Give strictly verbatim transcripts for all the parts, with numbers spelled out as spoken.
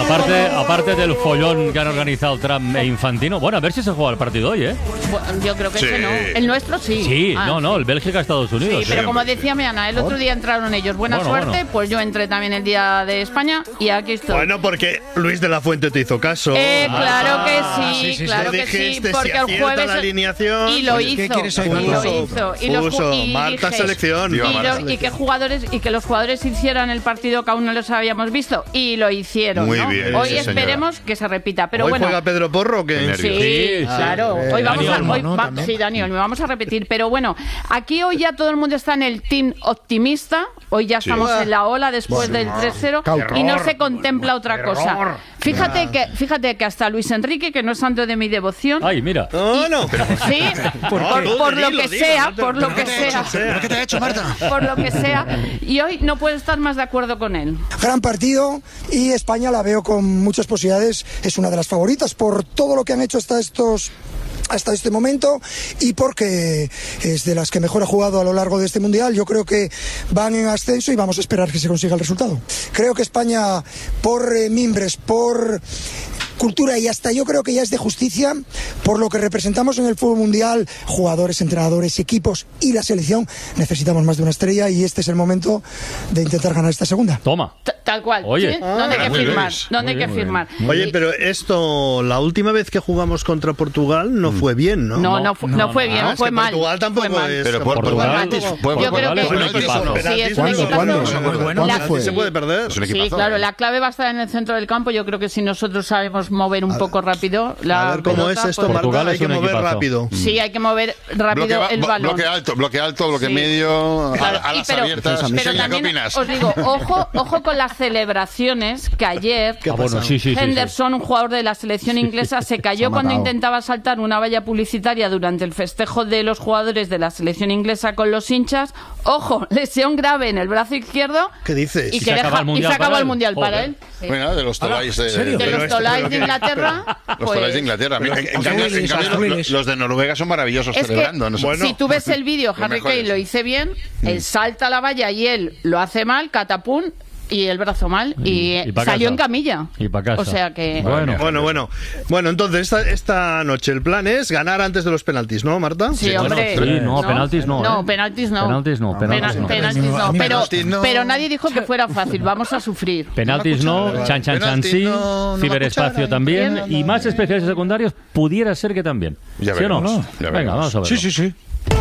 aparte, aparte del follón que han organizado Trump e Infantino, bueno, a ver si se juega el partido hoy, ¿eh? Bueno, yo creo que Sí. ese no. El nuestro sí. Sí, Ah, no, no, el Bélgica-Estados Unidos. Sí, pero sí. como decía mi Ana, el otro día entraron ellos. Buena Bueno, suerte, bueno. pues yo entré también el día de España y aquí estoy. Bueno, porque Luis de la Fuente te hizo caso. Eh, claro Ah, que sí, sí, sí, claro le que sí, dijiste porque si el acierta jueves la alineación. y lo ¿Qué hizo, quieres hoy, y Marta? lo Puso, hizo, y los puso, ju- y Marta dije- selección. y, Viva lo- Marta y que selección. jugadores y que los jugadores hicieran el partido que aún no los habíamos visto y lo hicieron. Muy ¿no? bien, Hoy sí, señora. esperemos que se repita, pero ¿Hoy bueno. juega Pedro Porro o qué? Qué Sí, nervios. Sí, claro. sí. Hoy vamos Dani a, Olmo, hoy ¿no? va- También. sí, Dani Olmo, vamos a repetir, pero bueno, aquí hoy ya todo el mundo está en el team optimista. Hoy ya Sí. estamos en la ola después del tres cero y no se contempla otra cosa. Fíjate que, fíjate que hasta Luis Enrique, que no es santo de mi devoción, Ay, mira. No, no. sí, por, No, por tú lo dilo, que dilo, sea, no te- por lo no que te sea, eches, ¿Pero qué te ha hecho, Marta? por lo que sea, y hoy no puedo estar más de acuerdo con él. Gran partido y España la veo con muchas posibilidades. Es una de las favoritas por todo lo que han hecho hasta estos hasta este momento y porque es de las que mejor ha jugado a lo largo de este mundial. Yo creo que van en ascenso y vamos a esperar que se consiga el resultado. Creo que España, por eh, mimbres, por cultura y hasta yo creo que ya es de justicia, por lo que representamos en el fútbol mundial, jugadores, entrenadores, equipos y la selección, necesitamos más de una estrella y este es el momento de intentar ganar esta segunda. Toma. T- Tal cual. Oye. ¿Sí? ¿Dónde hay que muy bien, firmar? Luis. ¿Dónde hay Muy que bien, muy firmar? bien. Oye, pero esto, la última vez que jugamos contra Portugal no fue bien, ¿no? No, no, fu- no, fue bien, Ah, es fue que mal. Portugal tampoco fue mal. es. Pero por Portugal Portugal. tampoco. Puede- Yo creo Portugal que es un sí, equipazo. sí, es un ¿Cuándo, equipazo. cuándo? Muy bueno. ¿Cuándo La- fue? Se puede perder. Es un Sí, equipazo. claro, la clave va a estar en el centro del campo. Yo creo que si nosotros sabemos mover un poco rápido la A ver cómo pelota, es esto, pues- Portugal Marta. Hay es que un mover equipazo. rápido. Sí, hay que mover rápido Bloque, ba- el bo- balón. bloque alto, bloque alto, bloque Sí. medio, Claro, a- alas y pero- abiertas. pero Seña, ¿qué también opinas? os digo, ojo, ojo con las celebraciones que ayer Ah, bueno, sí, sí, sí, sí. Henderson, un jugador de la selección inglesa, se cayó cuando intentaba saltar una valla publicitaria durante el festejo de los jugadores de la selección inglesa con los hinchas. Ojo, lesión grave en el brazo izquierdo. ¿Qué dices? Y Y que se acaba deja- el y mundial se acaba para el él. mundial para Joder. él. Sí. Bueno, de los tolais de, ¿serio? De Pero los esto, Tolais pero de que- Inglaterra. los pues- tolais de Inglaterra. En, en cambio, en Azules, cambio, azules. los de Noruega son maravillosos Es que celebrando. No sé. Bueno. si tú ves el vídeo, Los Harry mejores. Kane lo hice bien, él salta a la valla y él lo hace mal, catapum, y el brazo mal, y, Y- y pa' salió casa. en camilla. Y pa' casa. O sea que... Bueno. Bueno, bueno. Bueno, entonces esta, esta noche el plan es ganar antes de los penaltis, ¿no, Marta? Sí, Bueno, hombre. sí, no, penaltis no, No, ¿eh? penaltis no. Penaltis no, penaltis Pena- no. penaltis no. A mí me Pero, penaltis no. pero nadie dijo que fuera fácil. Vamos a sufrir. Penaltis no, chan chan chan Penaltis sí, no, no ciberespacio va a también Bien. y más especiales y secundarios pudiera ser que también. Ya ¿Sí o no? veremos, ya Venga, veremos. vamos a ver. Sí, sí, sí.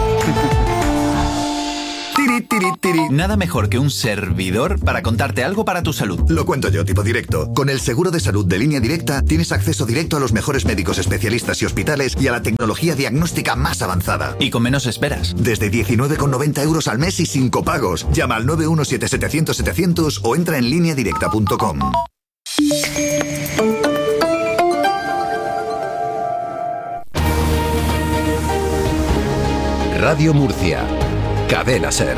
Tiri, tiri, tiri. Nada mejor que un servidor para contarte algo para tu salud. Lo cuento yo, tipo directo. Con el seguro de salud de Línea Directa tienes acceso directo a los mejores médicos especialistas y hospitales y a la tecnología diagnóstica más avanzada. Y con menos esperas. Desde diecinueve con noventa euros al mes y sin copagos. Llama al nueve uno siete setecientos setecientos o entra en línea directa punto com. Radio Murcia. Cadena Ser.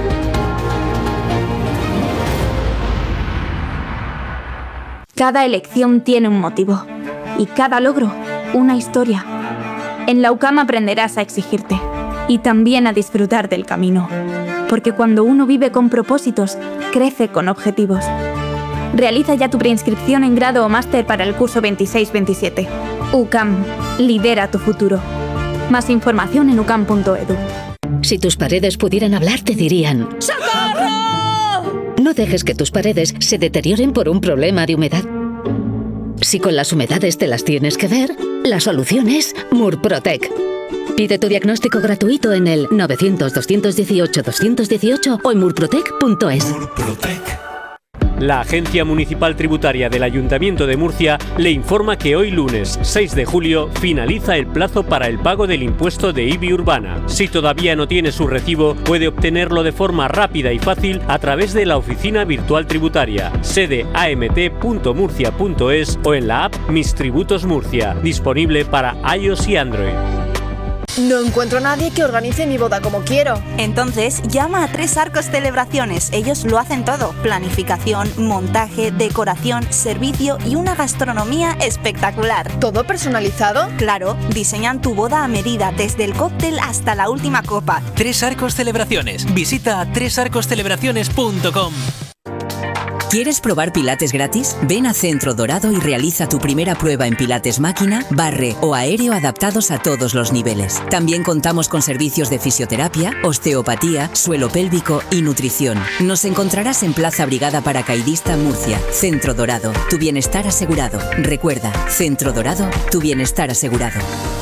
Cada elección tiene un motivo y cada logro una historia. En la U C A M aprenderás a exigirte y también a disfrutar del camino, porque cuando uno vive con propósitos, crece con objetivos. Realiza ya tu preinscripción en grado o máster para el curso veintiséis veintisiete. U C A M, lidera tu futuro. Más información en u c a m punto e d u. Si tus paredes pudieran hablar, te dirían: ¡socorro! No dejes que tus paredes se deterioren por un problema de humedad. Si con las humedades te las tienes que ver, la solución es Murprotec. Pide tu diagnóstico gratuito en el novecientos, doscientos dieciocho, doscientos dieciocho o en murprotec punto es. La Agencia Municipal Tributaria del Ayuntamiento de Murcia le informa que hoy lunes seis de julio finaliza el plazo para el pago del impuesto de I B I urbana. Si todavía no tiene su recibo, puede obtenerlo de forma rápida y fácil a través de la Oficina Virtual Tributaria, sede a m t punto murcia punto es o en la app Mis Tributos Murcia, disponible para iOS y Android. No encuentro a nadie que organice mi boda como quiero. Entonces, llama a Tres Arcos Celebraciones. Ellos lo hacen todo. Planificación, montaje, decoración, servicio y una gastronomía espectacular. ¿Todo personalizado? Claro, diseñan tu boda a medida, desde el cóctel hasta la última copa. Tres Arcos Celebraciones. Visita tres arcos celebraciones punto com. ¿Quieres probar Pilates gratis? Ven a Centro Dorado y realiza tu primera prueba en Pilates máquina, barre o aéreo adaptados a todos los niveles. También contamos con servicios de fisioterapia, osteopatía, suelo pélvico y nutrición. Nos encontrarás en Plaza Brigada Paracaidista, Murcia. Centro Dorado, tu bienestar asegurado. Recuerda, Centro Dorado, tu bienestar asegurado.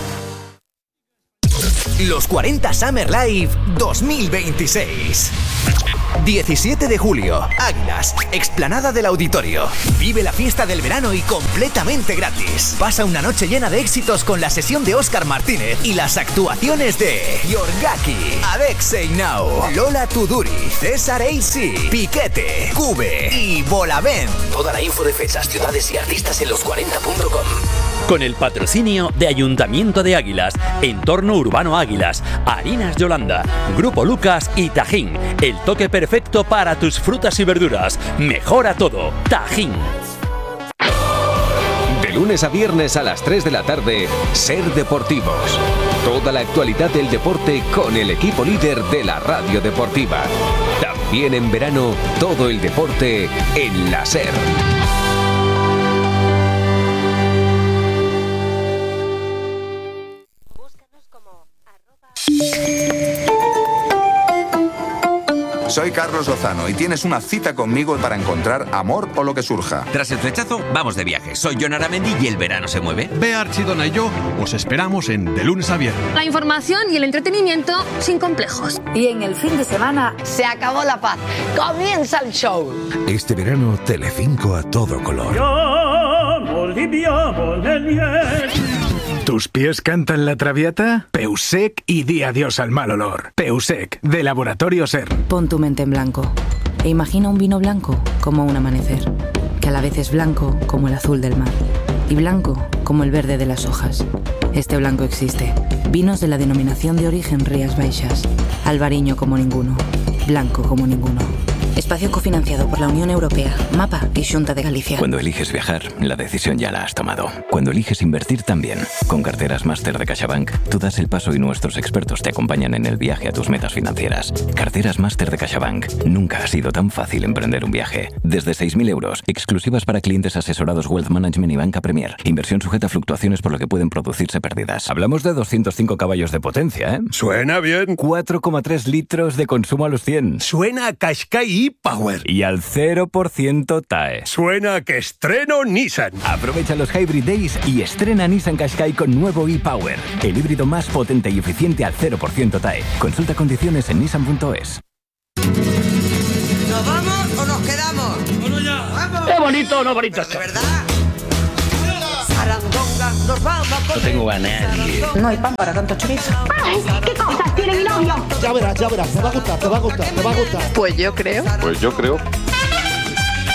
Los cuarenta Summer Live dos mil veintiséis. diecisiete de julio, Águilas, explanada del Auditorio. Vive la fiesta del verano y completamente gratis. Pasa una noche llena de éxitos con la sesión de Óscar Martínez y las actuaciones de Yorgaki, Alexei Now, Lola Tuduri, César A C, Piquete, Cube y Bolavent. Toda la info de fechas, ciudades y artistas en los cuarenta punto com. Con el patrocinio de Ayuntamiento de Águilas, Entorno Urbano Águilas, Harinas Yolanda, Grupo Lucas y Tajín. El toque perfecto para tus frutas y verduras. Mejora todo. Tajín. De lunes a viernes a las tres de la tarde, Ser Deportivos. Toda la actualidad del deporte con el equipo líder de la radio deportiva. También en verano, todo el deporte en la Ser. Soy Carlos Lozano y tienes una cita conmigo para encontrar amor o lo que surja. Tras el flechazo, vamos de viaje. Soy Jon Aramendi y el verano se mueve. Bea Archidona y yo os esperamos en De Lunes a Viernes. La información y el entretenimiento sin complejos. Y en el fin de semana se acabó la paz. Comienza el show. Este verano, Telecinco a todo color. ¿Tus pies cantan la Traviata? Peusec y di adiós al mal olor. Peusec, de Laboratorio Ser. Pon tu mente en blanco e imagina un vino blanco como un amanecer, que a la vez es blanco como el azul del mar y blanco como el verde de las hojas. Este blanco existe. Vinos de la denominación de origen Rías Baixas. Albariño como ninguno. Blanco como ninguno. Espacio cofinanciado por la Unión Europea, MAPA y Xunta de Galicia. Cuando eliges viajar, la decisión ya la has tomado. Cuando eliges invertir también. Con Carteras Máster de CaixaBank, tú das el paso y nuestros expertos te acompañan en el viaje a tus metas financieras. Carteras Máster de CaixaBank. Nunca ha sido tan fácil emprender un viaje. Desde seis mil euros, exclusivas para clientes asesorados Wealth Management y Banca Premier. Inversión sujeta a fluctuaciones por lo que pueden producirse pérdidas. Hablamos de doscientos cinco caballos de potencia, ¿eh? Suena bien. cuatro coma tres litros de consumo a los cien. Suena a Qashqai e-Power. Y al cero por ciento T A E. Suena a que estreno Nissan. Aprovecha los Hybrid Days y estrena Nissan Qashqai con nuevo e-Power. El híbrido más potente y eficiente al cero por ciento T A E. Consulta condiciones en nissan punto es. ¿Nos vamos o nos quedamos? ¡Bueno ya! ¡Vamos! ¡Qué bonito o no bonito! ¿De verdad? Sarandonga, nos vamos a No tengo a nadie. No hay pan para tanto chorizo. Ay, ¿qué cosas tiene mi novio? Ya verás, ya verás. Te va a gustar, te va a gustar, te va a gustar. Pues yo creo. Pues yo creo